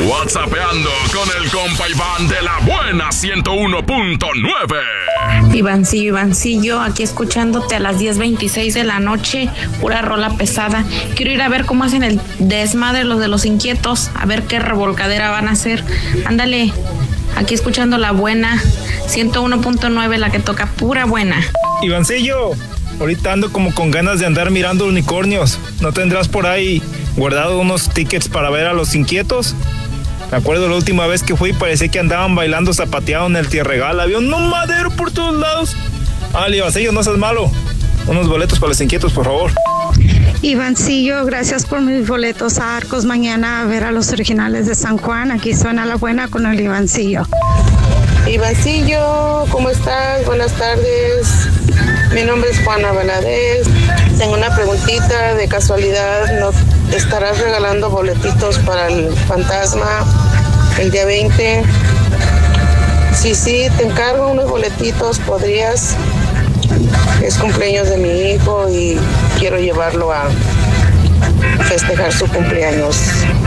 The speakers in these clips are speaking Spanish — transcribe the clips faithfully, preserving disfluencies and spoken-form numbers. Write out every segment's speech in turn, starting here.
WhatsAppeando con el compa Iván de la buena ciento uno punto nueve. Ivancillo, Ivancillo, aquí escuchándote a las diez veintiséis de la noche, pura rola pesada. Quiero ir a ver cómo hacen el desmadre los de los inquietos, a ver qué revolcadera van a hacer. Ándale, aquí escuchando la buena ciento uno punto nueve, la que toca pura buena. Ivancillo, ahorita ando como con ganas de andar mirando unicornios. ¿No tendrás por ahí guardado unos tickets para ver a los inquietos? Me acuerdo la última vez que fui, parecía que andaban bailando zapateado en el Tierregal. Había un madero por todos lados. Ah, Ivancillo, no seas malo. Unos boletos para los inquietos, por favor. Ivancillo, gracias por mis boletos a Arcos mañana a ver a los originales de San Juan. Aquí suena la buena con el Ivancillo. Ivancillo, ¿cómo estás? Buenas tardes. Mi nombre es Juana Valadez. Tengo una preguntita, de casualidad, ¿no estarás regalando boletitos para el fantasma el día veinte? Sí, sí, te encargo unos boletitos, podrías. Es cumpleaños de mi hijo y quiero llevarlo a festejar su cumpleaños.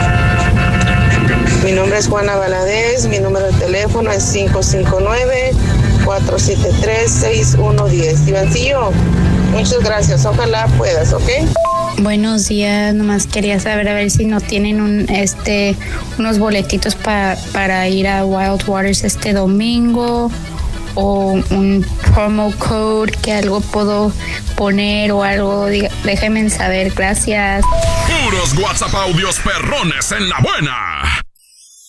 Mi nombre es Juana Valadez, mi número de teléfono es cinco cinco nueve, cuatro siete tres, seis uno uno cero. Ivancillo, muchas gracias, ojalá puedas, ¿ok? Buenos días, nomás quería saber a ver si no tienen un este unos boletitos pa, para ir a Wild Waters este domingo, o un promo code que algo puedo poner o algo. Déjenme saber, gracias. Puros WhatsApp audios perrones en la buena.